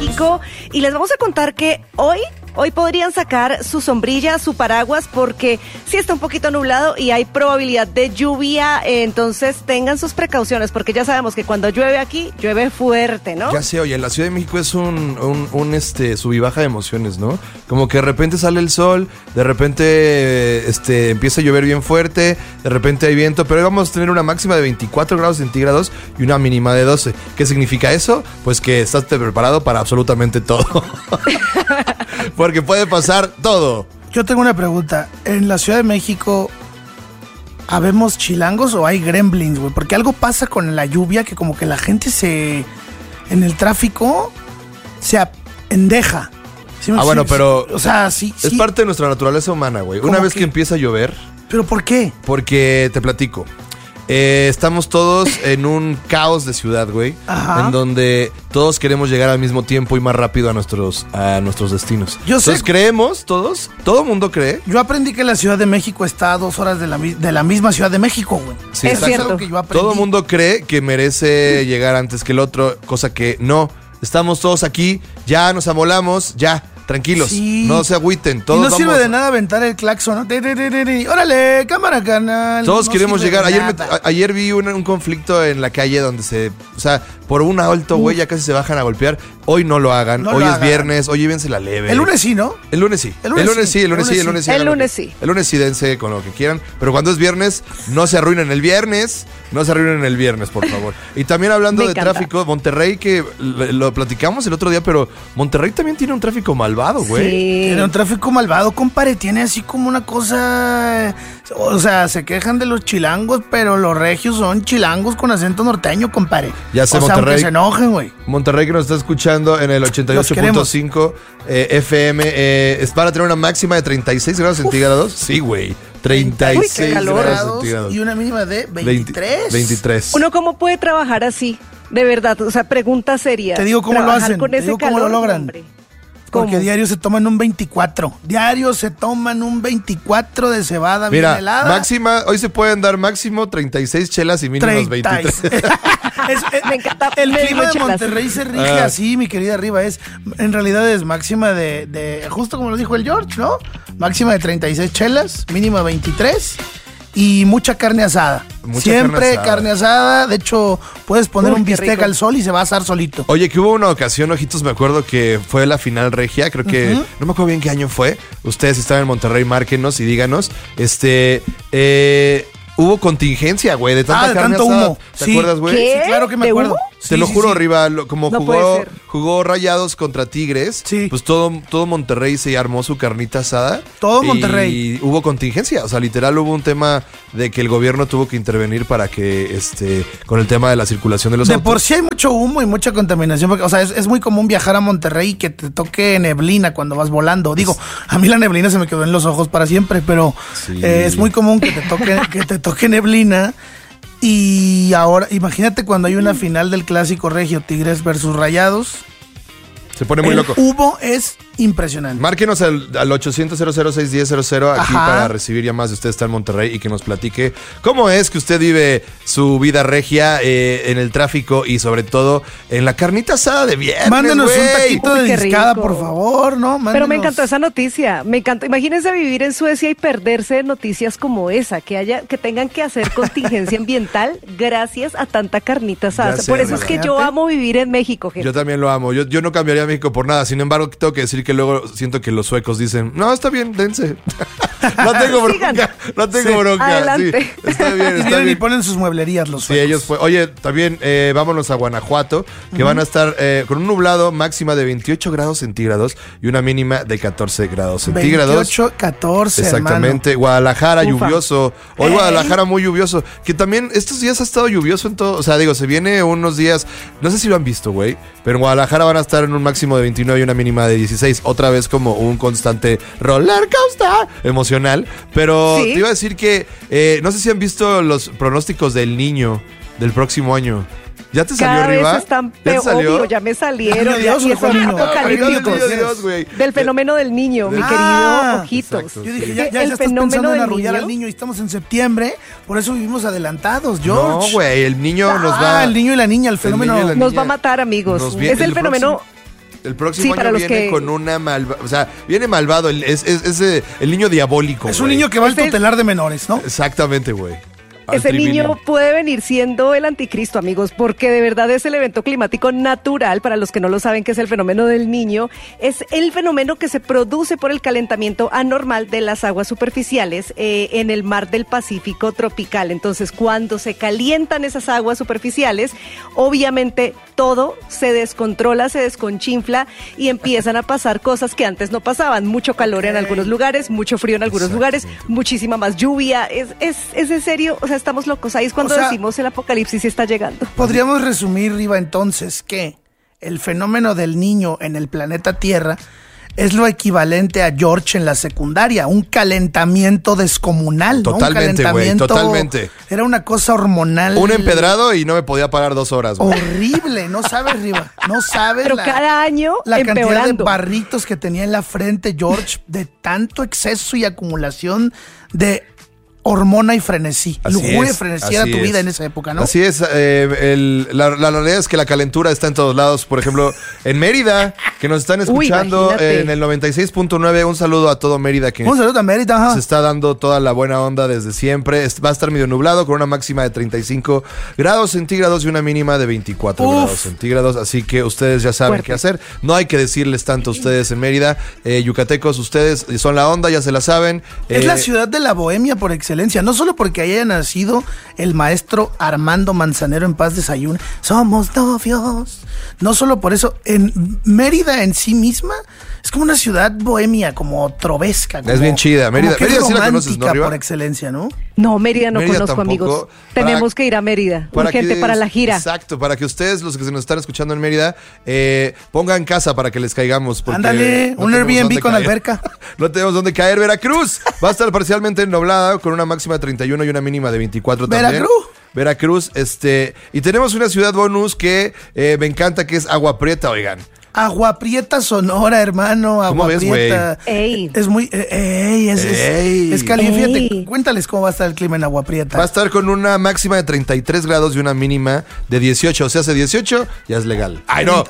México y les vamos a contar que hoy podrían sacar su sombrilla, su paraguas, porque sí está un poquito nublado y hay probabilidad de lluvia, entonces tengan sus precauciones, porque ya sabemos que cuando llueve aquí, llueve fuerte, ¿no? Ya sé, oye, en la Ciudad de México es un sub y baja de emociones, ¿no? Como que de repente sale el sol, de repente empieza a llover bien fuerte, de repente hay viento, pero hoy vamos a tener una máxima de 24 grados centígrados y una mínima de 12. ¿Qué significa eso? Pues que estás preparado para absolutamente todo. Porque puede pasar todo. Yo tengo una pregunta. ¿En la Ciudad de México habemos chilangos o hay gremlins, güey? Porque algo pasa con la lluvia que como que la gente en el tráfico se endeja. ¿Sí? Bueno, pero o sea, sí. Es parte de nuestra naturaleza humana, güey. Una vez que empieza a llover. ¿Pero por qué? Porque te platico. Estamos todos en un caos de ciudad, güey. Ajá. En donde todos queremos llegar al mismo tiempo y más rápido a nuestros destinos. Entonces creemos todos, todo el mundo cree. Yo aprendí que la Ciudad de México está a 2 horas de la misma Ciudad de México, güey. Sí, es cierto. Algo que yo aprendí. Todo el mundo cree que merece llegar antes que el otro, cosa que no. Estamos todos aquí, ya nos amolamos, ya. Tranquilos, sí. No se agüiten. Todos y no sirve de nada aventar el claxon, ¿no? Órale, cámara, canal. Todos no queremos llegar. Nada. Ayer vi un conflicto en la calle donde por un alto, güey, ya casi se bajan a golpear. Hoy no lo hagan. Hoy es viernes, hoy llévense la leve. El lunes sí, ¿no? El lunes sí. El lunes sí. El lunes sí, dense con lo que quieran. Pero cuando es viernes, no se arruinen el viernes. No se arruinen el viernes, por favor. Y también hablando de tráfico, Monterrey, que lo platicamos el otro día, pero Monterrey también tiene un tráfico malvado, güey. Sí. Tiene un tráfico malvado, compadre. Tiene así como una cosa... O sea, se quejan de los chilangos, pero los regios son chilangos con acento norteño, compadre. Ya sé, o sea, Monterrey. aunque se enojen, güey. Monterrey, que nos está escuchando en el 88.5 FM, es para tener una máxima de 36 grados centígrados. Sí, güey. 36 grados centígrados. Y una mínima de 23. ¿Uno cómo puede trabajar así? De verdad, o sea, pregunta seria. Te digo cómo lo hacen, con ese cómo lo logran. Hombre. Porque diario se toman un 24. Diario se toman un 24 de cebada bien helada. Máxima, hoy se pueden dar máximo 36 chelas y mínimos 23. Me encanta. El clima de Monterrey se rige así, mi querida Riva. En realidad es máxima de justo como lo dijo el George, ¿no? Máxima de 36 chelas, mínima 23. Y mucha carne asada. Siempre carne asada. De hecho, puedes poner un bistec al sol y se va a asar solito. Oye, que hubo una ocasión, ojitos, me acuerdo que fue la final regia. Creo que, no me acuerdo bien qué año fue. Ustedes si están en Monterrey, márquenos y díganos. Hubo contingencia, güey, de tanta carne tanto asada. Humo. ¿Te acuerdas, güey? Sí, claro que me acuerdo. Te lo juro, Riva, como no jugó Rayados contra Tigres, pues todo Monterrey se armó su carnita asada. Todo Monterrey. Y hubo contingencia, o sea, literal hubo un tema de que el gobierno tuvo que intervenir para que, con el tema de la circulación de los autos. De por sí hay mucho humo y mucha contaminación, porque, o sea, es muy común viajar a Monterrey y que te toque neblina cuando vas volando. Digo, a mí la neblina se me quedó en los ojos para siempre, pero es muy común que te toque neblina. Y ahora, imagínate cuando hay una final del clásico regio, Tigres versus Rayados. Se pone muy loco. El humo es impresionante. Márquenos al 800-006-1000 aquí para recibir llamadas de usted está en Monterrey y que nos platique cómo es que usted vive su vida regia en el tráfico y sobre todo en la carnita asada de viernes. Mándenos un taquito de discada, por favor, ¿no? Mándenos. Pero me encantó esa noticia, me encantó. Imagínense vivir en Suecia y perderse de noticias como esa, que tengan que hacer contingencia ambiental gracias a tanta carnita asada. Por eso es que yo amo vivir en México, gente. Yo también lo amo. Yo no cambiaría a México por nada. Sin embargo, tengo que decir que luego siento que los suecos dicen, no, está bien, dense. No tengo bronca. No tengo bronca. Adelante. Sí, está bien. Y ponen sus mueblerías los suecos. Sí, ellos Oye, también vámonos a Guanajuato, que van a estar con un nublado máxima de 28 grados centígrados y una mínima de 14 grados centígrados. 28, 14, exactamente. Hermano. Guadalajara, lluvioso. Hoy Guadalajara muy lluvioso. Que también estos días ha estado lluvioso en todo. O sea, digo, se viene unos días, no sé si lo han visto, güey, pero en Guadalajara van a estar en un máximo de 29 y una mínima de 16. Otra vez como un constante roller coaster emocional. Pero te iba a decir que no sé si han visto los pronósticos del Niño del próximo año. ¿Ya te salió, Riva? Cada vez están peor, obvio, ya me salieron. Dios, y son apocalípticos. Dios, del fenómeno del niño, mi querido Ojitos. Exacto, yo dije, ya estás pensando en arrullar al niño y estamos en septiembre, por eso vivimos adelantados, George. No, güey, el niño nos va... el niño y la niña, el fenómeno... Nos va a matar, amigos. Es el fenómeno... El próximo Sí, para año los viene que- con una o sea, viene malvado, el niño diabólico. Es un güey. niño que va al Ese- tutelar de menores, ¿no? Exactamente, güey. Al Ese tribilín. niño puede venir siendo el anticristo, amigos, porque de verdad es el evento climático natural, para los que no lo saben, que es el fenómeno del niño, es el fenómeno que se produce por el calentamiento anormal de las aguas superficiales en el mar del Pacífico tropical. Entonces, cuando se calientan esas aguas superficiales, obviamente todo se descontrola, se desconchinfla y empiezan a pasar cosas que antes no pasaban. Mucho calor en algunos lugares, mucho frío en algunos lugares, muchísima más lluvia. Es en serio, o sea, estamos locos. Ahí es cuando O sea, decimos el apocalipsis está llegando. Podríamos resumir, Riva, entonces, que el fenómeno del niño en el planeta Tierra es lo equivalente a George en la secundaria, un calentamiento descomunal, ¿no? Totalmente, Un güey, calentamiento- totalmente. Era una cosa hormonal. Un empedrado y no me podía parar 2 horas, güey. Horrible, no sabes, Riva, no sabes Pero cada año la cantidad de empeorando. barritos que tenía en la frente George de tanto exceso y acumulación de hormona y frenesí. Así Lujuria y es, frenesí era así tu es. vida en esa época, ¿no? Así es, la realidad es que la calentura está en todos lados. Por ejemplo, en Mérida, que nos están escuchando imagínate. en el 96.9, un saludo a todo Mérida que Un saludo a Mérida, ajá. se está dando toda la buena onda desde siempre. Va a estar medio nublado con una máxima de 35 grados centígrados y una mínima de 24 Uf. grados centígrados. Así que ustedes ya saben Fuerte. qué hacer. No hay que decirles tanto a ustedes en Mérida. Yucatecos, ustedes son la onda, ya se la saben. Es la ciudad de la bohemia por excelencia, no solo porque haya nacido el maestro Armando Manzanero, en paz desayune, somos novios, no solo por eso, en Mérida en sí misma es como una ciudad bohemia, como trovesca. Como, bien chida, Mérida. como que es Mérida sí la conoces, ¿no, romántica Riva? por excelencia, ¿no? No, Mérida no Mérida conozco, tampoco. amigos. Para- Tenemos que ir a Mérida. Urgente que- para la gira. Exacto, para que ustedes, los que se nos están escuchando en Mérida, pongan casa para que les caigamos. porque Ándale, un tenemos Airbnb dónde con caer. alberca. No tenemos dónde caer. Veracruz va a estar parcialmente nublada con una máxima de 31 y una mínima de 24 también. Veracruz, y tenemos una ciudad bonus que me encanta, que es Agua Prieta, oigan. Agua Prieta, Sonora, hermano. ¿Cómo Agua ves, Prieta. Ey. Es muy. Es caliente. Ey. Fíjate, cuéntales cómo va a estar el clima en Agua Prieta. Va a estar con una máxima de 33 grados y una mínima de 18. O sea, hace 18 ya es legal. ¡Ay, no!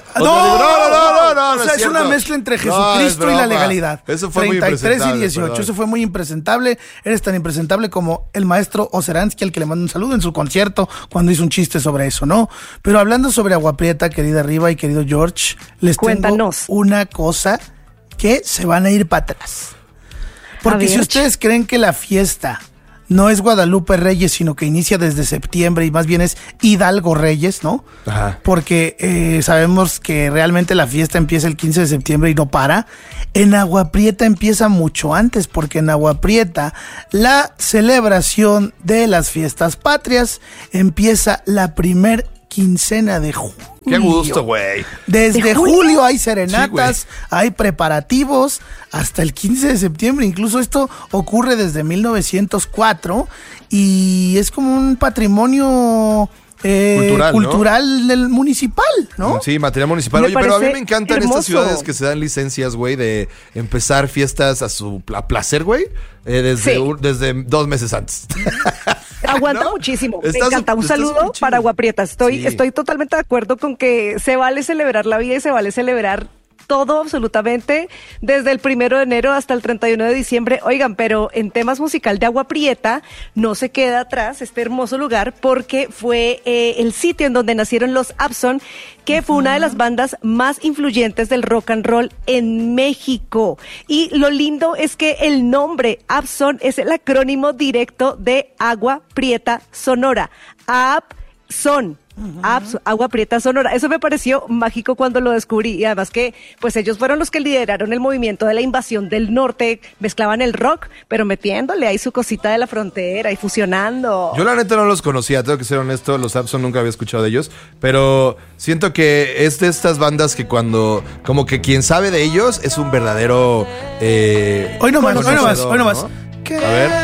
No, o sea, es cierto. una mezcla entre No, Jesucristo es y la broma. legalidad. Eso fue muy 33 y impresentable, 18, perdón. eso fue muy impresentable. Eres tan impresentable como el maestro Oceransky, al que le mando un saludo en su concierto cuando hizo un chiste sobre eso, ¿no? Pero hablando sobre Agua Prieta, querida Riva y querido George, les Cuéntanos. tengo una cosa que se van a ir para atrás. Porque A si ver. ustedes creen que la fiesta no es Guadalupe Reyes, sino que inicia desde septiembre y más bien es Hidalgo Reyes, ¿no? Ajá. Porque sabemos que realmente la fiesta empieza el 15 de septiembre y no para. En Agua Prieta empieza mucho antes, porque en Agua Prieta la celebración de las fiestas patrias empieza la primer quincena de julio. Qué gusto, güey. Desde ¿De julio? julio? Hay serenatas, hay preparativos, hasta el 15 de septiembre. Incluso esto ocurre desde 1904 y es como un patrimonio Cultural, ¿no? del municipal, ¿no? Sí, material municipal. Me Oye, pero a mí parece me encantan hermoso. estas ciudades que se dan licencias, güey, de empezar fiestas a placer, güey, desde, Sí. desde 2 meses antes. Aguanta ¿No? muchísimo. Estás- Me encanta. Un estás saludo muy chido. para Agua Prieta. Sí. Estoy totalmente de acuerdo con que se vale celebrar la vida y se vale celebrar todo absolutamente desde el 1 de enero hasta el 31 de diciembre. Oigan, pero en temas musical de Agua Prieta no se queda atrás este hermoso lugar porque fue el sitio en donde nacieron los Abson, que fue una de las bandas más influyentes del rock and roll en México. Y lo lindo es que el nombre Abson es el acrónimo directo de Agua Prieta Sonora. Abson. Agua Prieta Sonora. Eso me pareció mágico cuando lo descubrí y además que pues ellos fueron los que lideraron el movimiento de la invasión del norte, mezclaban el rock, pero metiéndole ahí su cosita de la frontera y fusionando. Yo la neta no los conocía, tengo que ser honesto, los Abson nunca había escuchado de ellos, pero siento que es de estas bandas que cuando, como que quien sabe de ellos es un verdadero... Hoy no más, hoy no más, conocedor, hoy no más. ¿no? A ver.